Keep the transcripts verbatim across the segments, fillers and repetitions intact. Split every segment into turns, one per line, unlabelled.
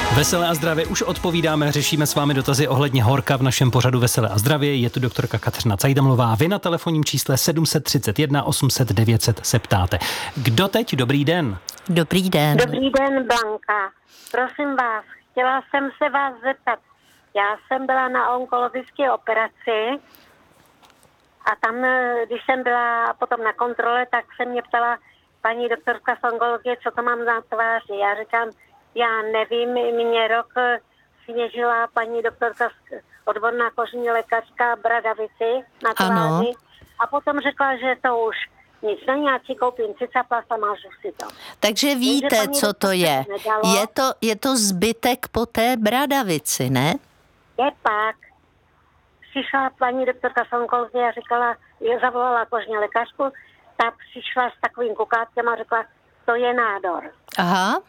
Veselé a zdravě už odpovídáme, řešíme s vámi dotazy ohledně horka v našem pořadu Veselé a zdravě. Je tu doktorka Kateřina Cajdamlová. Vy na telefonním čísle sedm set třicet jedna osm set devět set se ptáte. Kdo teď? Dobrý den.
Dobrý den.
Dobrý den, Blanka. Prosím vás, chtěla jsem se vás zeptat. Já jsem byla na onkologické operaci a tam, když jsem byla potom na kontrole, tak se mě ptala paní doktorka z onkologie, co to mám za tváři. Já říkám, já nevím, mě rok sněžila paní doktorka, odborná kožní lékařka Bradavici na tváři a potom řekla, že to už nic není, já si koupím Cicaplast a mážu si to.
Takže víte, takže co to je. Je to, je to zbytek po té Bradavici, ne?
Je pak. Přišla paní doktorka z onkologie a říkala, je zavolala kožní lékařku, ta přišla s takovým kukátkem a řekla, to je nádor.
Aha.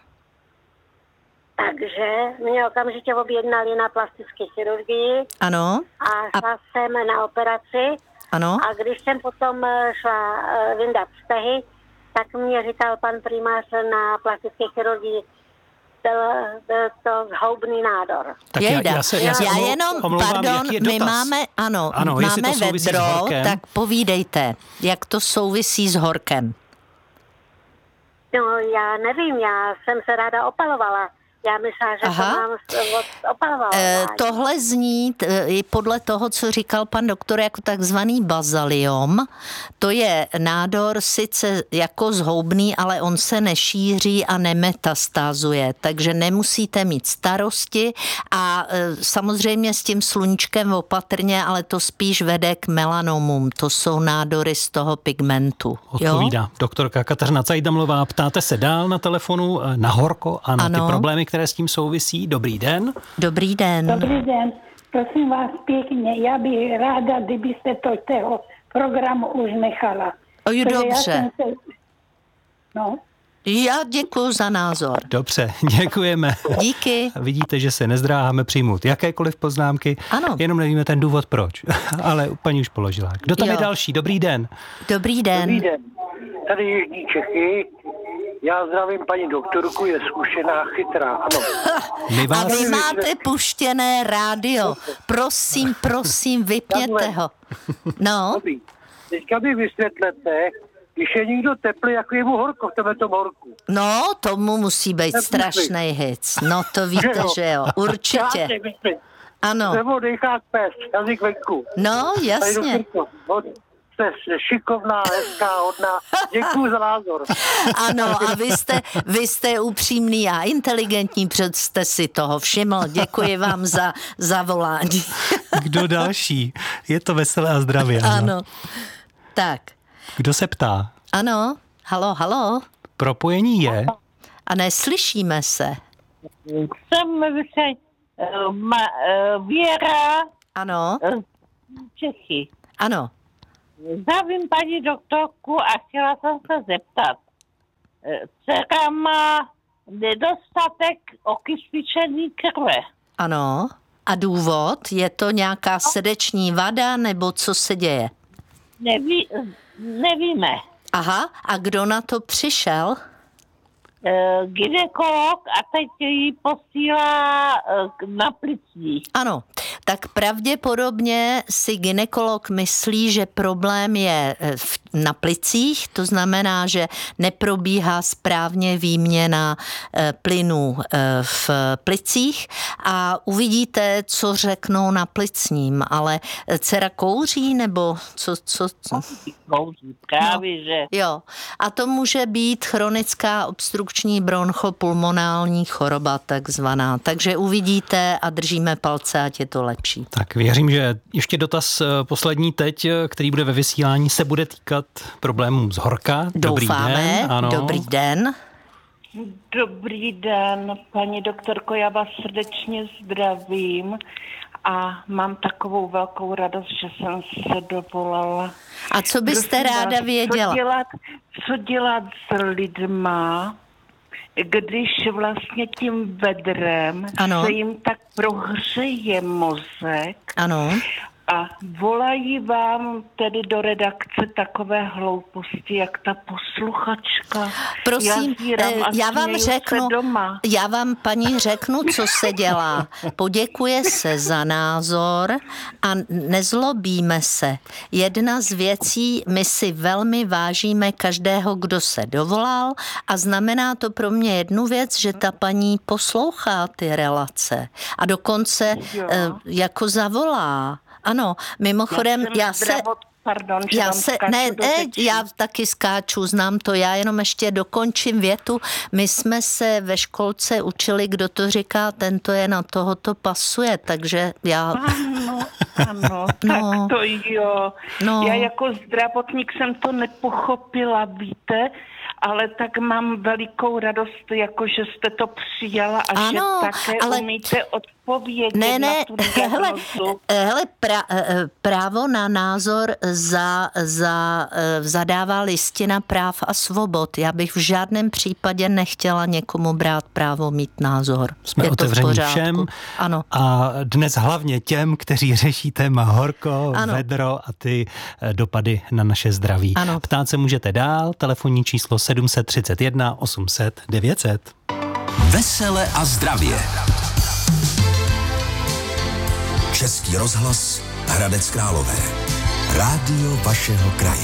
Takže mě okamžitě objednali na plastické chirurgii.
Ano.
A šla a... jsem na operaci.
Ano.
A když jsem potom šla vyndat stehy, tak mě říkal pan primář na plastické chirurgii, byl to zhoubný nádor.
Tak já, já, se, já, se
já
omlou,
jenom,
omlouvám,
pardon, my máme, ano,
ano
máme vedro, tak povídejte, jak to souvisí s horkem.
No, já nevím, já jsem se ráda opalovala. Já myslela, že Aha. to mám opalovala.
E, tohle zní i podle toho, co říkal pan doktor, jako takzvaný bazaliom. To je nádor sice jako zhoubný, ale on se nešíří a nemetastázuje, takže nemusíte mít starosti a e, samozřejmě s tím sluníčkem opatrně, ale to spíš vede k melanomům. To jsou nádory z toho pigmentu.
Odpovídá
jo?
doktorka Kateřina Cajdamlová. Ptáte se dál na telefonu na horko a na ano. ty problémy, které s tím souvisí. Dobrý den.
Dobrý den.
Dobrý den. Prosím vás pěkně, já bych ráda, kdybyste to toho programu už nechala.
Oju, dobře.
Já, se... no.
já děkuju za názor.
Dobře, děkujeme.
Díky.
Vidíte, že se nezdráháme přijmout jakékoliv poznámky.
Ano.
Jenom nevíme ten důvod proč. Ale paní už položila. Kdo tam jo. je další? Dobrý den.
Dobrý den.
Dobrý den. Tady Jižní Čechy. Já zdravím paní doktorku, je zkušená, chytrá, ano.
My vás... A vy máte puštěné rádio. Prosím, prosím, vypněte ho. No.
Dobrý. Teďka mi vysvětlete, když je někdo teplý, jako je mu horko v tomhletom horku.
No, tomu musí být strašný hic. No, to víte, že jo, že jo. Určitě. Ano.
Nebo dejchá pes, jazyk venku.
No, jasně.
Jste šikovná, hezká, hodná. Děkuju za názor.
Ano, a vy jste, vy jste upřímný a inteligentní, před jste si toho všiml. Děkuji vám za, za volání.
Kdo další? Je to Veselé a zdravě. Ano.
ano. Tak.
Kdo se ptá?
Ano. Halo, halo.
Propojení je.
A neslyšíme se.
Jsem Věra.
Ano.
Čechy.
Ano.
Zdravím paní doktorku a chtěla jsem se zeptat. Dcera má nedostatek okysličený krve.
Ano. A důvod? Je to nějaká srdeční vada nebo co se děje?
Neví, nevíme.
Aha. A kdo na to přišel?
E, gynekolog a teď ji posílá e, na plicní.
Ano. Tak pravděpodobně si gynekolog myslí, že problém je v, na plicích, to znamená, že neprobíhá správně výměna e, plynů e, v plicích a uvidíte, co řeknou na plicním, ale dcera kouří nebo co? co, co?
Kouří, právě, no, že.
Jo, a to může být chronická obstrukční bronchopulmonální choroba takzvaná, takže uvidíte a držíme palce, ať je to lepší.
Tak věřím, že ještě dotaz poslední teď, který bude ve vysílání, se bude týkat problémů z horka. Dobrý
Doufáme.
Den. Ano.
Dobrý den.
Dobrý den, paní doktorko, já vás srdečně zdravím a mám takovou velkou radost, že jsem se dovolala.
A co byste Prosím ráda vás, věděla?
Co dělat, co dělat s lidma, když vlastně tím vedrem ano. se jim tak prohřeje mozek
ano.
A volají vám tedy do redakce takové hlouposti, jak ta posluchačka.
Prosím,
já,
já vám řeknu,
doma.
já vám paní řeknu, co se dělá. Poděkuje se za názor a nezlobíme se. Jedna z věcí, my si velmi vážíme každého, kdo se dovolal a znamená to pro mě jednu věc, že ta paní poslouchá ty relace a dokonce jo. jako zavolá. Ano, mimochodem, já, já se...
Zdravot, pardon,
já se, ne, ne, já taky skáču, znám to, já jenom ještě dokončím větu. My jsme se ve školce učili, kdo to říká, tento je na tohoto pasuje, takže já...
Ano, ano,
no,
tak to jo.
No.
Já jako zdravotník jsem to nepochopila, víte, ale tak mám velikou radost, jako že jste to přijala a
ano,
že také
ale...
umíte odpovědět
ne, ne,
na tu
hele, hele pra, právo na názor za, za, zadává listina práv a svobod. Já bych v žádném případě nechtěla někomu brát právo mít názor.
Jsme
je
otevření všem
ano.
A dnes hlavně těm, kteří řeší téma horko,
ano.
vedro a ty dopady na naše zdraví.
Ano.
Ptát se můžete dál, telefonní číslo sedm set třicet jedna osm set devět set.
Vesele a zdravě. Český rozhlas Hradec Králové. Rádio vašeho kraje.